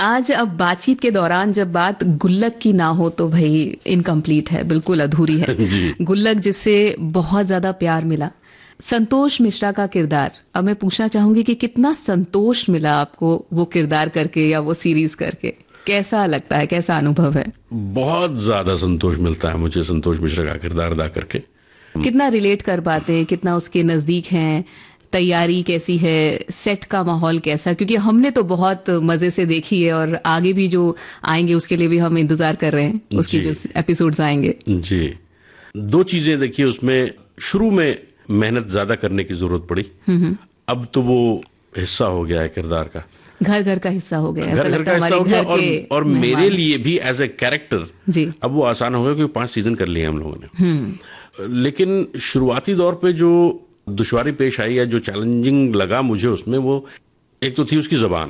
आज अब बातचीत के दौरान जब बात गुल्लक की ना हो तो भाई इनकम्प्लीट है, बिल्कुल अधूरी है। गुल्लक जिससे बहुत ज्यादा प्यार मिला, संतोष मिश्रा का किरदार, अब मैं पूछना चाहूंगी कि कितना संतोष मिला आपको वो किरदार करके या वो सीरीज करके? कैसा लगता है, कैसा अनुभव है? बहुत ज्यादा संतोष मिलता है मुझे संतोष मिश्रा का किरदार अदा करके। कितना रिलेट कर पाते हैं, कितना उसके नजदीक हैं, तैयारी कैसी है, सेट का माहौल कैसा? क्योंकि हमने तो बहुत मजे से देखी है और आगे भी जो आएंगे उसके लिए भी हम इंतजार कर रहे हैं, उसके जो एपिसोड्स आएंगे। जी, दो चीजें देखिए उसमें। शुरू में मेहनत ज्यादा करने की जरूरत पड़ी, अब तो वो हिस्सा हो गया है किरदार का, घर घर का हिस्सा हो गया, घर घर का हिस्सा हो गया। और मेरे लिए भी एज ए कैरेक्टर अब वो आसान हो गया क्योंकि 5 सीजन कर लिए हम लोगों ने। लेकिन शुरुआती दौर पे जो दुश्वारी पेश आई या जो चैलेंजिंग लगा मुझे उसमें, वो एक तो थी उसकी जबान।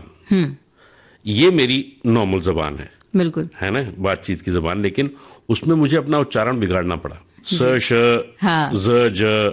ये मेरी नॉर्मल जबान है, बिल्कुल है ना, बातचीत की जबान, लेकिन उसमें मुझे अपना उच्चारण बिगाड़ना पड़ा। स श ज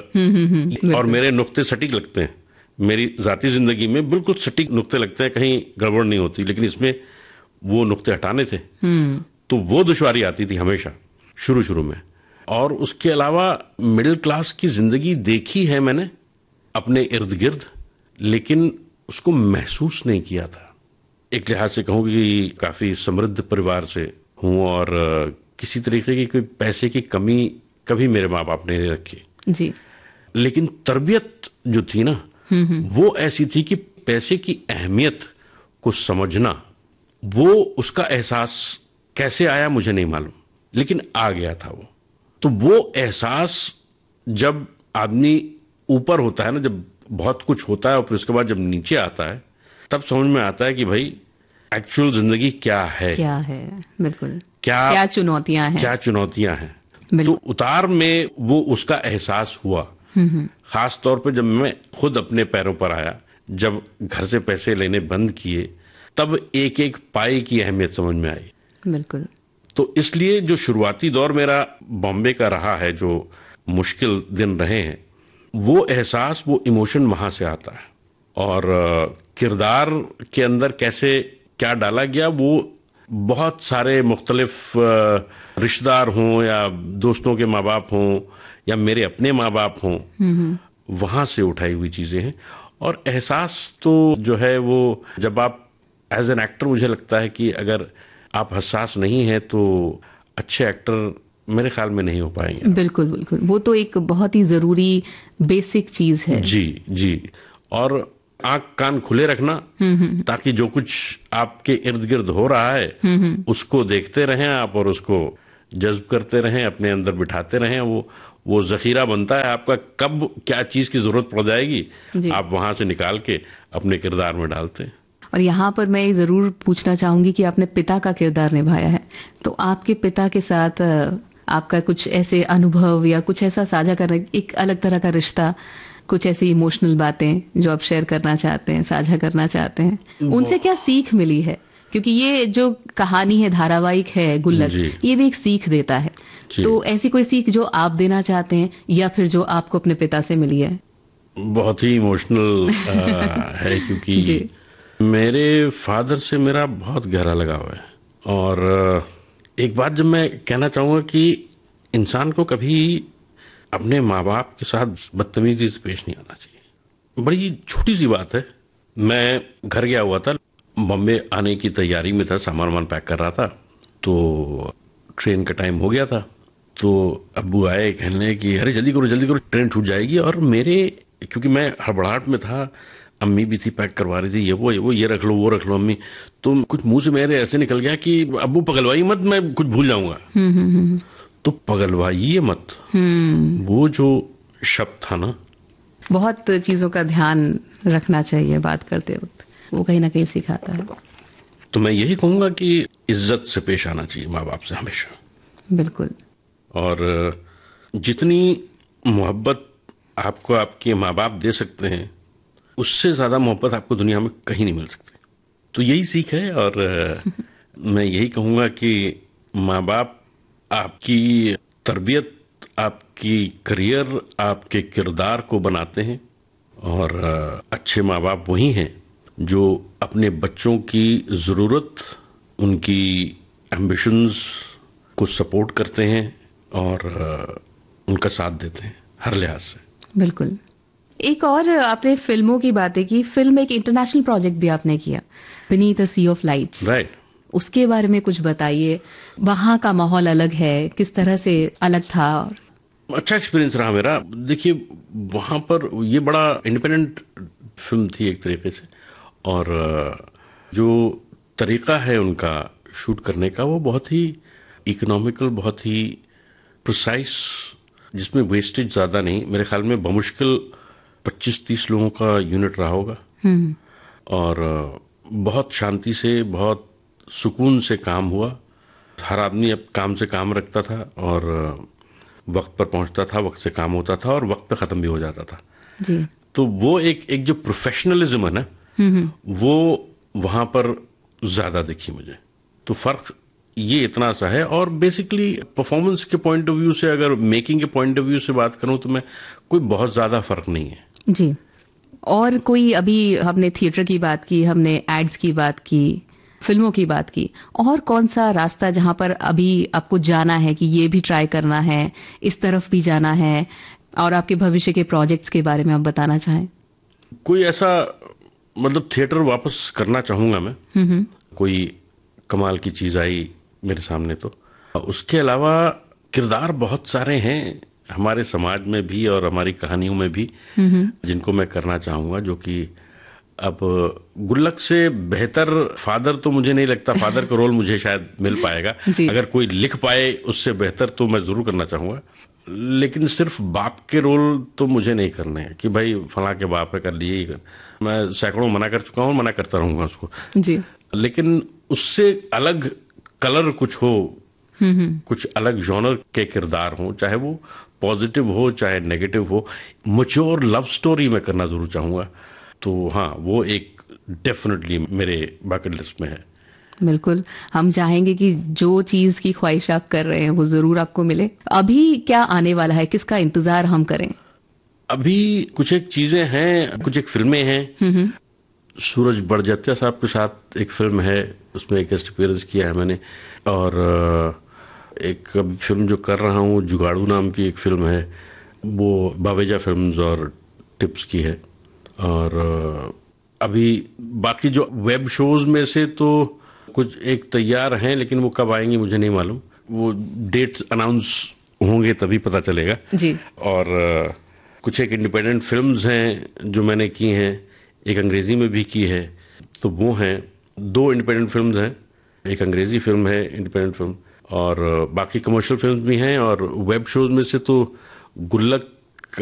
ज और मेरे नुक्ते सटीक लगते हैं, मेरी जाती जिंदगी में बिल्कुल सटीक नुक्ते लगते हैं, कहीं गड़बड़ नहीं होती, लेकिन इसमें वो नुक्ते हटाने थे। तो वो दुश्वारी आती थी हमेशा शुरू में। और उसके अलावा मिडिल क्लास की जिंदगी देखी है मैंने अपने इर्द गिर्द, लेकिन उसको महसूस नहीं किया था। एक लिहाज से कहूँ कि काफी समृद्ध परिवार से हूँ और किसी तरीके की कोई पैसे की कमी कभी मेरे माँ बाप ने नहीं रखी जी। लेकिन तरबियत जो थी ना, वो ऐसी थी कि पैसे की अहमियत को समझना, वो उसका एहसास कैसे आया मुझे नहीं मालूम, लेकिन आ गया था वो। तो वो एहसास जब आदमी ऊपर होता है ना, जब बहुत कुछ होता है और फिर उसके बाद जब नीचे आता है, तब समझ में आता है कि भाई एक्चुअल जिंदगी क्या है, बिल्कुल क्या चुनौतियां हैं। तो उतार में वो उसका एहसास हुआ, खास तौर पे जब मैं खुद अपने पैरों पर आया, जब घर से पैसे लेने बंद किए, तब एक एक पाई की अहमियत समझ में आई। बिल्कुल। तो इसलिए जो शुरुआती दौर मेरा बॉम्बे का रहा है, जो मुश्किल दिन रहे हैं, वो एहसास, वो इमोशन वहां से आता है। और किरदार के अंदर कैसे क्या डाला गया, वो बहुत सारे मुख्तलिफ रिश्तेदार हों या दोस्तों के माँ बाप हों या मेरे अपने माँ बाप हों, वहां से उठाई हुई चीजें हैं। और एहसास तो जो है वो जब आप एज एन एक्टर, मुझे लगता है कि अगर आप हसास नहीं है तो अच्छे एक्टर मेरे ख्याल में नहीं हो पाएंगे। बिल्कुल बिल्कुल, वो तो एक बहुत ही जरूरी बेसिक चीज है। जी। और आंख कान खुले रखना, ताकि जो कुछ आपके इर्द गिर्द हो रहा है उसको देखते रहें आप और उसको जज्ब करते रहें, अपने अंदर बिठाते रहें। वो जखीरा बनता है आपका, कब क्या चीज की जरूरत पड़ जाएगी आप वहां से निकाल के अपने किरदार में डालते हैं। और यहाँ पर मैं जरूर पूछना चाहूंगी कि आपने पिता का किरदार निभाया है, तो आपके पिता के साथ आपका कुछ ऐसे अनुभव या कुछ ऐसा साझा करना, एक अलग तरह का रिश्ता, कुछ ऐसी इमोशनल बातें जो आप शेयर करना चाहते हैं, साझा करना चाहते हैं, उनसे क्या सीख मिली है? क्योंकि ये जो कहानी है, धारावाहिक है गुल्लक, ये भी एक सीख देता है। तो ऐसी कोई सीख जो आप देना चाहते हैं या फिर जो आपको अपने पिता से मिली है? बहुत ही इमोशनल है, क्योंकि मेरे फादर से मेरा बहुत गहरा लगाव है। और एक बात जब मैं कहना चाहूंगा कि इंसान को कभी अपने माँ बाप के साथ बदतमीजी से पेश नहीं आना चाहिए। बड़ी छोटी सी बात है, मैं घर गया हुआ था, बॉम्बे आने की तैयारी में था, सामान पैक कर रहा था, तो ट्रेन का टाइम हो गया था। तो अब्बू आए, कहने कि अरे जल्दी करो ट्रेन छूट जाएगी। और मेरे, क्योंकि मैं हड़बड़ाहट में था, अम्मी भी थी पैक करवा रही थी, ये रख लो वो रख लो अम्मी, तो कुछ मुंह से मेरे ऐसे निकल गया कि अब्बू पगलवाई मत, मैं कुछ भूल जाऊंगा। तो पगलवाइए मत, वो जो शब्द था ना, बहुत चीजों का ध्यान रखना चाहिए बात करते वक्त, वो कहीं ना कहीं सिखाता है। तो मैं यही कहूंगा कि इज्जत से पेश आना चाहिए माँ बाप से हमेशा। बिल्कुल। और जितनी मोहब्बत आपको आपके माँ बाप दे सकते हैं, उससे ज्यादा मोहब्बत आपको दुनिया में कहीं नहीं मिल सकती। तो यही सीख है। और मैं यही कहूंगा कि माँ बाप आपकी तरबियत, आपकी करियर, आपके किरदार को बनाते हैं। और अच्छे माँ बाप वही हैं जो अपने बच्चों की ज़रूरत, उनकी एम्बिशंस को सपोर्ट करते हैं और उनका साथ देते हैं हर लिहाज से। बिल्कुल। एक और आपने फिल्मों की बातें की, फिल्म एक इंटरनेशनल प्रोजेक्ट भी आपने किया, beneath a C of lights. Right. उसके बारे में कुछ बताइए। वहाँ का माहौल अलग है, किस तरह से अलग था? अच्छा एक्सपीरियंस रहा मेरा। देखिए, वहाँ पर ये बड़ा इंडिपेंडेंट फिल्म थी एक तरीके से, और जो तरीका है उनका शूट करने का वो बहुत ही इकोनॉमिकल, बहुत ही प्रिसाइज, जिसमें वेस्टेज ज़्यादा नहीं। मेरे ख्याल में बमुश्किल 25-30 लोगों का यूनिट रहा होगा, और बहुत शांति से, बहुत सुकून से काम हुआ। हर आदमी अब काम से काम रखता था और वक्त पर पहुंचता था, वक्त से काम होता था और वक्त पे ख़त्म भी हो जाता था जी। तो वो एक जो प्रोफेशनलिज्म है ना, वो वहाँ पर ज़्यादा दिखी मुझे। तो फ़र्क ये इतना सा है। और बेसिकली परफॉर्मेंस के पॉइंट ऑफ व्यू से, अगर मेकिंग के पॉइंट ऑफ व्यू से बात करूं तो मैं कोई बहुत ज़्यादा फ़र्क नहीं है जी। और कोई, अभी हमने थिएटर की बात की, हमने एड्स की बात की, फिल्मों की बात की, और कौन सा रास्ता जहां पर अभी आपको जाना है कि ये भी ट्राई करना है, इस तरफ भी जाना है, और आपके भविष्य के प्रोजेक्ट्स के बारे में आप बताना चाहें? कोई ऐसा, मतलब थिएटर वापस करना चाहूँगा मैं। कोई कमाल की चीज़ आई मेरे सामने तो। उसके अलावा किरदार बहुत सारे हैं हमारे समाज में भी और हमारी कहानियों में भी, जिनको मैं करना चाहूँगा, जो कि अब गुल्लक से बेहतर फादर तो मुझे नहीं लगता, फादर का रोल मुझे शायद मिल पाएगा। अगर कोई लिख पाए उससे बेहतर तो मैं ज़रूर करना चाहूँगा। लेकिन सिर्फ बाप के रोल तो मुझे नहीं करने हैं कि भाई फलां के बाप है, कर लिए ही कर। मैं सैकड़ों मना कर चुका हूँ, मना करता रहूँगा उसको जी। लेकिन उससे अलग कलर कुछ हो, कुछ अलग जॉनर के किरदार हो, चाहे वो पॉजिटिव हो चाहे नेगेटिव हो। मैच्योर लव स्टोरी मैं करना जरूर चाहूँगा। तो हाँ, वो एक डेफिनेटली मेरे बकेट लिस्ट में है। बिल्कुल, हम चाहेंगे कि जो चीज की ख्वाहिश आप कर रहे हैं वो जरूर आपको मिले। अभी क्या आने वाला है, किसका इंतजार हम करें? अभी कुछ एक चीजें हैं, कुछ एक फिल्में हैं। सूरज बड़जात्या साहब के साथ एक फिल्म है, उसमें एक गेस्ट अपीयरेंस किया है मैंने। और एक अभी फिल्म जो कर रहा हूँ, जुगाड़ू नाम की एक फिल्म है, वो बावेजा फिल्म्स और टिप्स की है। और अभी बाकी जो वेब शोज में से तो कुछ एक तैयार हैं, लेकिन वो कब आएंगी मुझे नहीं मालूम। वो डेट्स अनाउंस होंगे तभी पता चलेगा जी। और कुछ एक इंडिपेंडेंट फिल्म्स हैं जो मैंने की हैं, एक अंग्रेजी में भी की है। तो वो हैं, 2 इंडिपेंडेंट फिल्म्स हैं, एक अंग्रेजी फिल्म है इंडिपेंडेंट फिल्म, और बाकी कमर्शियल फिल्म्स भी हैं। और वेब शोज में से तो गुल्लक